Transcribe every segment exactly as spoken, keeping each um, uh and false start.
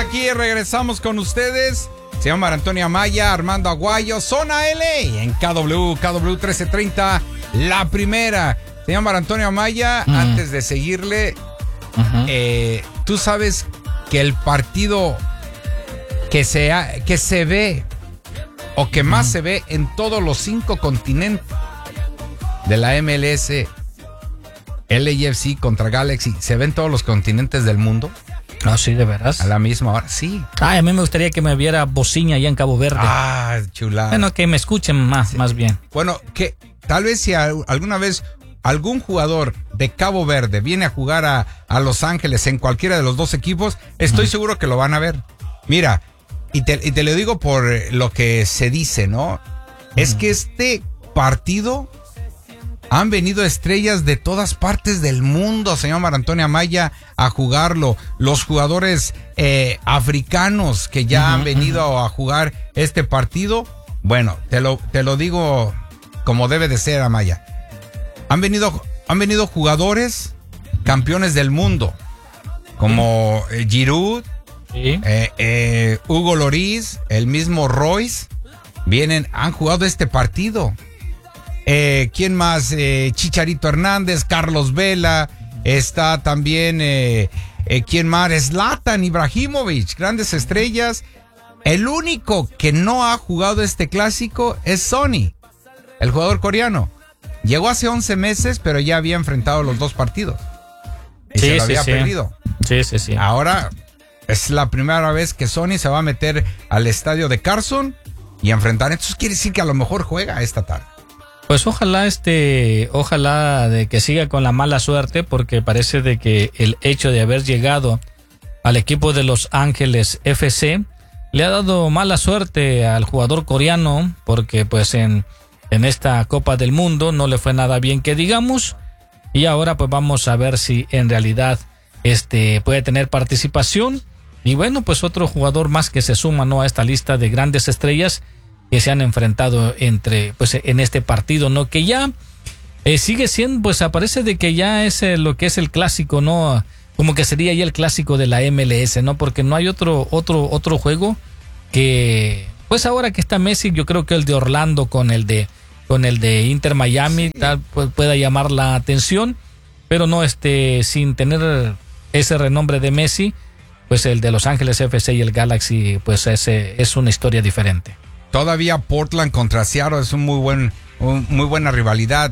aquí, regresamos con ustedes. Señor Mar Antonio Amaya, Armando Aguayo, Zona L y en K W, K W trece treinta, la primera. Señor Mar Antonio Amaya, uh-huh. antes de seguirle, uh-huh. eh, tú sabes que el partido que se, ha, que se ve o que más uh-huh. se ve en todos los cinco continentes de la M L S, L A F C contra Galaxy, ¿se ve en todos los continentes del mundo? No, sí, de veras. A la misma hora, sí. Ay, a mí me gustaría que me viera Bociña allá en Cabo Verde. Ah, chulada. Bueno, que me escuchen más, sí. más bien. Bueno, que tal vez si a, alguna vez algún jugador de Cabo Verde viene a jugar a, a Los Ángeles en cualquiera de los dos equipos, estoy uh-huh. seguro que lo van a ver. Mira, y te, y te lo digo por lo que se dice, ¿no? Uh-huh. Es que este partido han venido estrellas de todas partes del mundo, señor Mar Antonio Amaya, a jugarlo. Los jugadores eh, africanos que ya uh-huh, han venido uh-huh. a jugar este partido, bueno, te lo, te lo digo como debe de ser, Amaya. Han venido, han venido jugadores campeones del mundo, como eh, Giroud, sí. eh, eh, Hugo Lloris, el mismo Royce, vienen, han jugado este partido. Eh, ¿Quién más? Eh, Chicharito Hernández, Carlos Vela, está también, eh, eh, ¿quién más? Zlatan Ibrahimovic, grandes estrellas. El único que no ha jugado este clásico es Sonny, el jugador coreano. Llegó hace once meses, pero ya había enfrentado los dos partidos. Y sí, se lo había sí, perdido. Sí, sí, sí. Ahora es la primera vez que Sonny se va a meter al estadio de Carson y enfrentar. Entonces quiere decir que a lo mejor juega esta tarde. Pues ojalá este, ojalá de que siga con la mala suerte, porque parece de que el hecho de haber llegado al equipo de Los Ángeles F C le ha dado mala suerte al jugador coreano, porque pues en, en esta Copa del Mundo no le fue nada bien que digamos, y ahora pues vamos a ver si en realidad este puede tener participación. Y bueno, pues otro jugador más que se suma, ¿no?, a esta lista de grandes estrellas que se han enfrentado entre, pues, en este partido, ¿no? Que ya eh, sigue siendo, pues, aparece de que ya es eh, lo que es el clásico, ¿no? Como que sería ya el clásico de la M L S, ¿no? Porque no hay otro, otro, otro juego que, pues, ahora que está Messi, yo creo que el de Orlando con el de, con el de Inter Miami, sí. tal, pues, pueda llamar la atención, pero no, este, sin tener ese renombre de Messi, pues, el de Los Ángeles F C y el Galaxy, pues, ese es una historia diferente. Todavía Portland contra Seattle es un muy buen, un, muy buena rivalidad.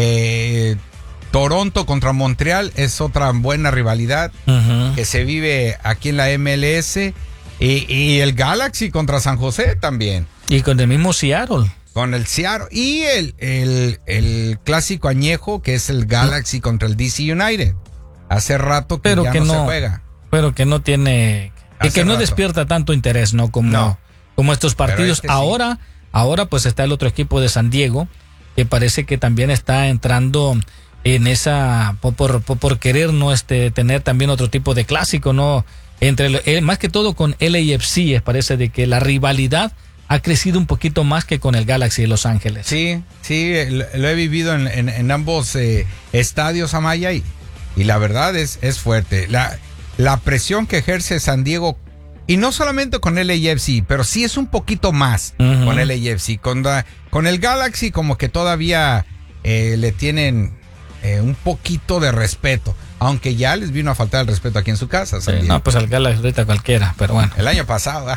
Eh, Toronto contra Montreal es otra buena rivalidad uh-huh. que se vive aquí en la M L S. Y, y el Galaxy contra San José también. Y con el mismo Seattle. Con el Seattle. Y el, el, el clásico añejo que es el Galaxy uh-huh. contra el D C United. Hace rato que pero ya que no, no se juega. Pero que no tiene... Que, que no despierta tanto interés, ¿no? Como... No. Como estos partidos. Este ahora, sí. ahora pues está el otro equipo de San Diego, que parece que también está entrando en esa, por, por, por querer no este tener también otro tipo de clásico, ¿no? Entre eh, más que todo con L A F C, parece de que la rivalidad ha crecido un poquito más que con el Galaxy de Los Ángeles. Sí, sí, lo, lo he vivido en, en, en ambos eh, estadios, Amaya, y, y la verdad es, es fuerte. La, la presión que ejerce San Diego. Y no solamente con L A F C, pero sí es un poquito más uh-huh. con L A F C. Con, la, con el Galaxy como que todavía eh, le tienen eh, un poquito de respeto. Aunque ya les vino a faltar el respeto aquí en su casa. Sí, no, pues al Galaxy ahorita cualquiera, pero bueno. El año pasado.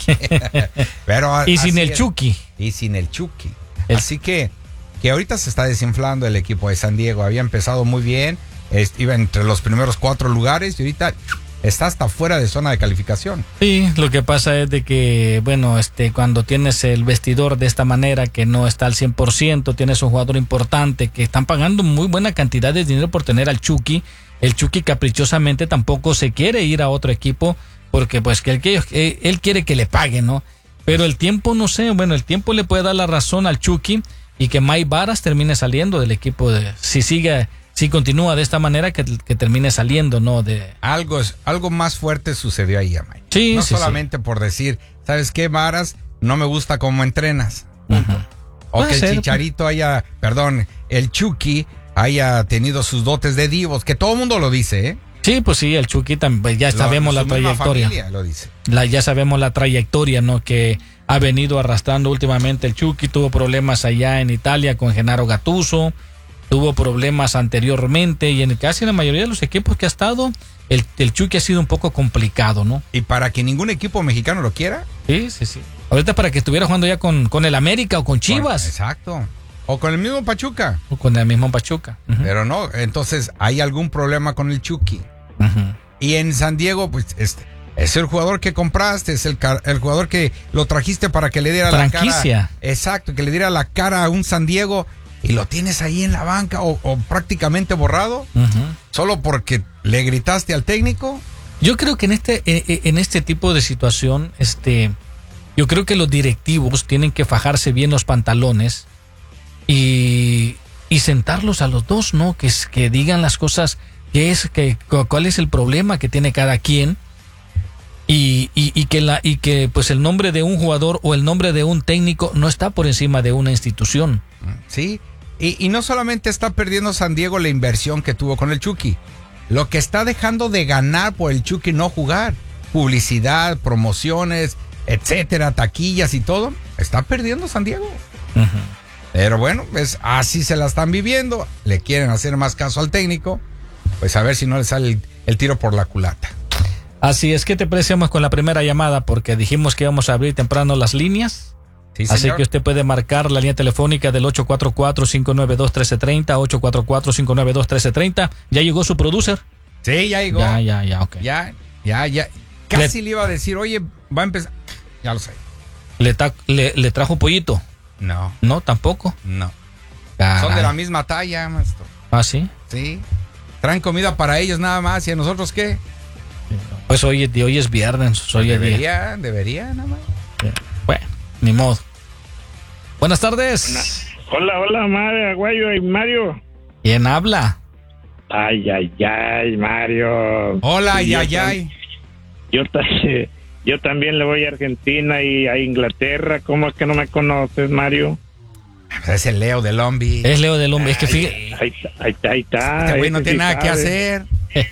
pero y sin el es. Chucky. Y sin el Chucky. El... Así que, que ahorita se está desinflando el equipo de San Diego. Había empezado muy bien. Iba entre los primeros cuatro lugares y ahorita... está hasta fuera de zona de calificación. Sí, lo que pasa es de que, bueno, este, cuando tienes el vestidor de esta manera, que no está al cien por ciento, tienes un jugador importante, que están pagando muy buena cantidad de dinero por tener al Chucky, el Chucky caprichosamente tampoco se quiere ir a otro equipo, porque pues que él, él, él quiere que le paguen, ¿no? Pero el tiempo, no sé, bueno, el tiempo le puede dar la razón al Chucky y que Mike Varas termine saliendo del equipo, de, si sigue... Si continúa de esta manera, que, que termine saliendo, ¿no? De algo, algo más fuerte sucedió ahí, Amay. Sí, no sí, solamente sí. por decir, ¿sabes qué, Varas? No me gusta cómo entrenas. Uh-huh. O que el ser, Chicharito haya, perdón, el Chucky haya tenido sus dotes de divos, que todo el mundo lo dice, ¿eh? Sí, pues sí, el Chucky también, ya sabemos lo, la trayectoria. Familia lo dice. La, ya sabemos la trayectoria, ¿no? Que ha venido arrastrando últimamente el Chucky. Tuvo problemas allá en Italia con Gennaro Gattuso. Tuvo problemas anteriormente y en casi la mayoría de los equipos que ha estado, el, el Chucky ha sido un poco complicado, ¿no? Y para que ningún equipo mexicano lo quiera. Sí, sí, sí. Ahorita para que estuviera jugando ya con, con el América o con Chivas. Con, exacto. O con el mismo Pachuca. O con el mismo Pachuca. Uh-huh. Pero no, entonces hay algún problema con el Chucky. Uh-huh. Y en San Diego, pues, este, es el jugador que compraste, es el, el jugador que lo trajiste para que le diera franquicia. La cara. Exacto, que le diera la cara a un San Diego y lo tienes ahí en la banca o, o prácticamente borrado, uh-huh. solo porque le gritaste al técnico. Yo creo que en este, en este tipo de situación, este, yo creo que los directivos tienen que fajarse bien los pantalones y, y sentarlos a los dos, ¿no? Que, que digan las cosas, qué es, que, cuál es el problema que tiene cada quien. Y, y, y que la y que pues el nombre de un jugador o el nombre de un técnico no está por encima de una institución. Sí, y, y no solamente está perdiendo San Diego la inversión que tuvo con el Chucky, lo que está dejando de ganar por el Chucky no jugar, publicidad, promociones, etcétera, taquillas y todo, está perdiendo San Diego. Uh-huh. Pero bueno, pues así se la están viviendo, le quieren hacer más caso al técnico, pues a ver si no le sale el, el tiro por la culata. Así es, que te apreciamos con la primera llamada porque dijimos que íbamos a abrir temprano las líneas. Sí, así que usted puede marcar la línea telefónica del ocho cuatro cuatro, cinco nueve dos, uno tres tres cero, ocho cuatro cuatro, cinco nueve dos, uno tres tres cero. ¿Ya llegó su producer? Sí, ya llegó. Ya, ya, ya, ok. Ya, ya, ya. Casi le, le iba a decir, oye, va a empezar. Ya lo sé. ¿Le, ta, le, le trajo pollito? No. ¿No, tampoco? No. Caray. Son de la misma talla, maestro. ¿Ah, sí? Sí. Traen comida para ellos nada más. ¿Y a nosotros qué? Pues hoy, hoy es viernes. Hoy debería, día. debería nada más. Bueno, ni modo. Buenas tardes. Hola, hola, Mario, Aguayo y Mario. ¿Quién habla? Ay, ay, ay, Mario. Hola, ay, ay, ay. Yo, yo también le voy a Argentina y a Inglaterra. ¿Cómo es que no me conoces, Mario? Es el Leo de Lombi. Es Leo de Lombi. Es que fíjate. Ahí, ahí, ahí está. Este güey no tiene nada que hacer.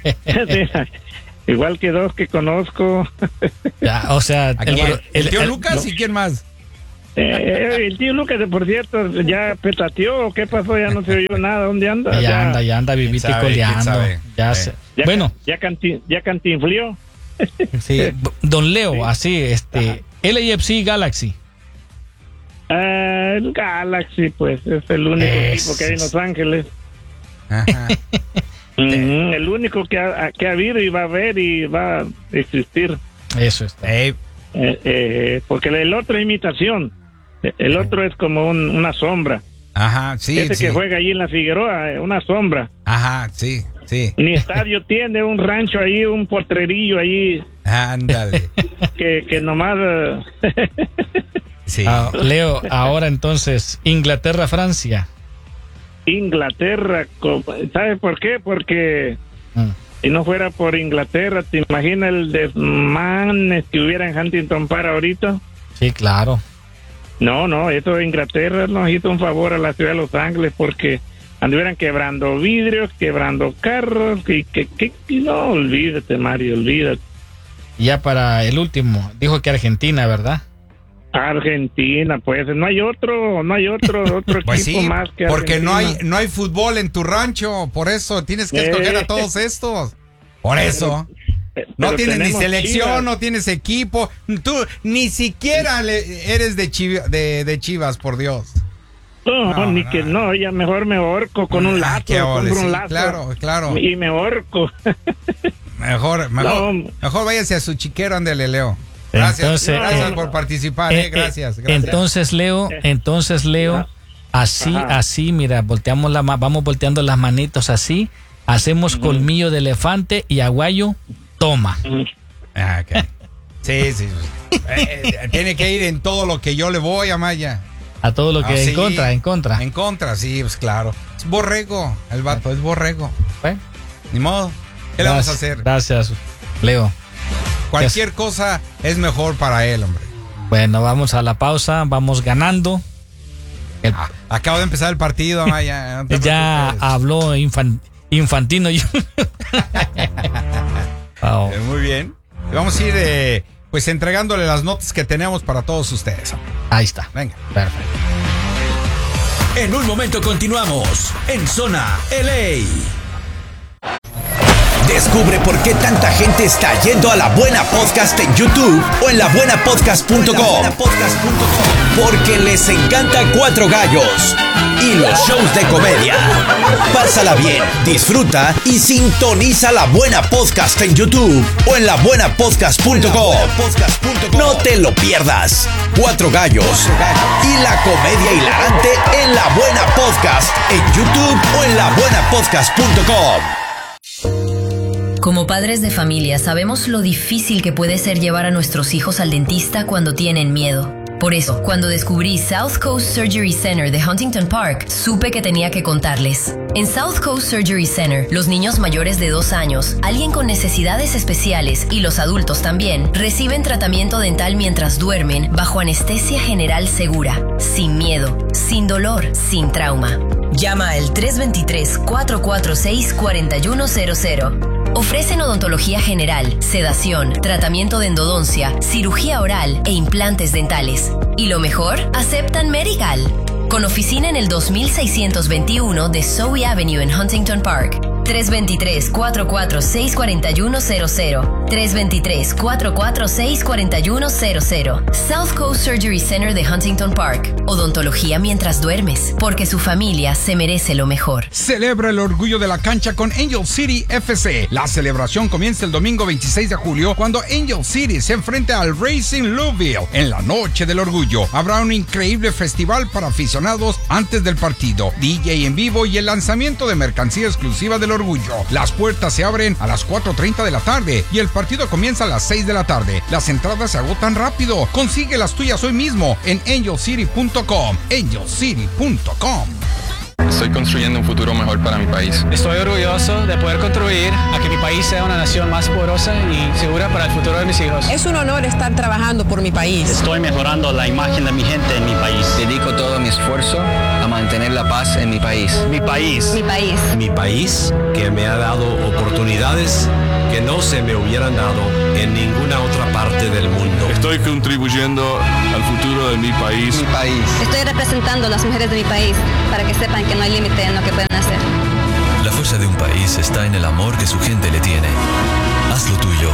Igual que dos que conozco. Ya, o sea, el, el, el tío el, Lucas no. ¿Y quién más? Eh, el tío Lucas, por cierto, ya petateó. ¿Qué pasó? Ya no se oyó nada. ¿Dónde anda? Ya, ya anda, ya anda vivito y coleando. Ya, eh. ya, bueno. Ya, cantin, ya cantinflió. Sí, don Leo, sí. Así, este, L A F C Galaxy. Uh, el Galaxy, pues, es el único es... equipo que hay en Los Ángeles. Ajá. Mm, el único que ha, que ha habido y va a haber y va a existir. Eso está. Eh, eh, porque el otro es imitación. El otro es como un, una sombra. Ajá, sí. Ese sí. que juega allí en la Figueroa, una sombra. Ajá, sí, sí. Ni estadio tiene, un rancho ahí, un potrerillo ahí. Ándale. Que, que nomás. Sí. Ah, Leo, ahora entonces, Inglaterra-Francia. Inglaterra, ¿sabes por qué? Porque mm. si no fuera por Inglaterra, ¿te imaginas el desmanes que hubiera en Huntington Park ahorita? Sí, claro. No, no, eso de Inglaterra nos hizo un favor a la ciudad de Los Ángeles porque anduvieran quebrando vidrios, quebrando carros, que, que, que, que no, olvídate, Mario, olvídate. Ya para el último, dijo que Argentina, ¿verdad? Argentina, pues no hay otro, no hay otro, otro pues equipo sí, más que porque Argentina. no hay, no hay fútbol en tu rancho, por eso tienes que escoger eh. a todos estos. Por eso. Pero, no pero tienes ni selección, Chivas. No tienes equipo, tú ni siquiera le, eres de, Chiv- de, de Chivas, por Dios. No, no ni no, que no, ya mejor me ahorco con un lazo, ah, compro sí, un lazo. Claro, claro. Y me ahorco. Mejor, mejor, no. mejor váyase a su chiquero, ándele, Leo. Gracias, entonces, gracias eh, por participar, eh, eh, gracias, gracias. Entonces, Leo, entonces, Leo, así, Ajá. así, mira, volteamos la, vamos volteando las manitos así, hacemos uh-huh. colmillo de elefante y Aguayo, toma. Uh-huh. Ah, okay. Sí, sí. eh, tiene que ir en todo lo que yo le voy a Maya. A todo lo que ah, en sí, contra, en contra. En contra, sí, pues claro. Es borrego, el vato es borrego. ¿Eh? Ni modo. ¿Qué gracias, le vamos a hacer? Gracias, Leo. Cualquier cosa es mejor para él, hombre. Bueno, vamos a la pausa, vamos ganando. El... Ah, acabo de empezar el partido, Maya. No ya habló infan... Infantino. Wow. Eh, muy bien. Vamos a ir eh, pues entregándole las notas que tenemos para todos ustedes. Ahí está. Venga. Perfecto. En un momento continuamos en Zona L A. Descubre por qué tanta gente está yendo a La Buena Podcast en YouTube o en la buena podcast punto com. Porque les encanta Cuatro Gallos y los shows de comedia. Pásala bien, disfruta y sintoniza La Buena Podcast en YouTube o en la buena podcast punto com. No te lo pierdas. Cuatro Gallos y la comedia hilarante en La Buena Podcast en YouTube o en la buena podcast punto com. Como padres de familia sabemos lo difícil que puede ser llevar a nuestros hijos al dentista cuando tienen miedo. Por eso, cuando descubrí South Coast Surgery Center de Huntington Park, supe que tenía que contarles. En South Coast Surgery Center, los niños mayores de dos años, alguien con necesidades especiales y los adultos también, reciben tratamiento dental mientras duermen bajo anestesia general segura, sin miedo, sin dolor, sin trauma. Llama al tres dos tres, cuatro cuatro seis, cuatro uno cero cero. Ofrecen odontología general, sedación, tratamiento de endodoncia, cirugía oral e implantes dentales. Y lo mejor, aceptan Medical. Con oficina en el dos mil seiscientos veintiuno de Zoe Avenue en Huntington Park. tres dos tres, cuatro cuatro seis, cuatro uno cero cero. tres dos tres, cuatro cuatro seis, cuatro uno cero cero. South Coast Surgery Center de Huntington Park. Odontología mientras duermes, porque su familia se merece lo mejor. Celebra el orgullo de la cancha con Angel City F C. La celebración comienza el domingo veintiséis de julio cuando Angel City se enfrenta al Racing Louisville en la noche del orgullo. Habrá un increíble festival para aficionados antes del partido, D J en vivo y el lanzamiento de mercancía exclusiva del orgullo. Las puertas se abren a las cuatro treinta de la tarde y el partido comienza a las seis de la tarde. Las entradas se agotan rápido. Consigue las tuyas hoy mismo en angel city punto com. angel city punto com. Estoy construyendo un futuro mejor para mi país. Estoy orgulloso de poder contribuir a que mi país sea una nación más poderosa y segura para el futuro de mis hijos. Es un honor estar trabajando por mi país. Estoy mejorando la imagen de mi gente en mi país. Dedico todo mi esfuerzo a mantener la paz en mi país. Mi país. Mi país. Mi país, que me ha dado oportunidades que no se me hubieran dado en ninguna otra parte del mundo. Estoy contribuyendo al futuro de mi país. Mi país. Estoy representando a las mujeres de mi país para que sepan que no hay límite en lo que pueden hacer. La fuerza de un país está en el amor que su gente le tiene. Haz lo tuyo.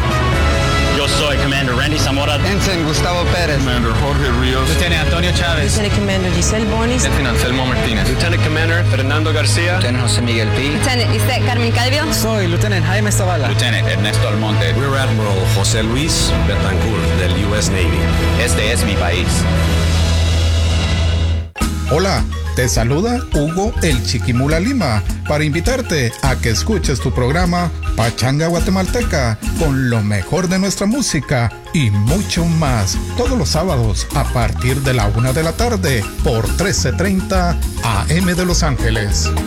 Yo soy Commander Randy Zamora. Ensign Gustavo Pérez. Commander Jorge Ríos. Lieutenant Antonio Chávez. Lieutenant Commander Giselle Bonis. Lieutenant Anselmo Martínez. Lieutenant Commander Fernando García. Lieutenant José Miguel Pi. Lieutenant Isaac Carmen Calvio. Soy Lieutenant Jaime Zavala. Lieutenant Ernesto Almonte. Rear Admiral José Luis Betancourt del U S Navy. Este es mi país. Hola, te saluda Hugo el Chiquimula Lima para invitarte a que escuches tu programa Pachanga Guatemalteca con lo mejor de nuestra música y mucho más todos los sábados a partir de la una de la tarde por trece treinta A M de Los Ángeles.